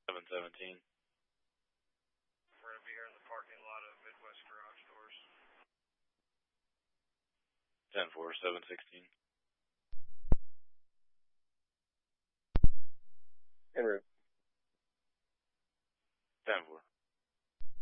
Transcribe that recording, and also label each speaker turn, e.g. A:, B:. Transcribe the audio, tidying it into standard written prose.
A: 717.
B: We're going to be here in the parking lot of Midwest Garage Doors.
A: 10-4, 716.
C: En route.
A: 10-4.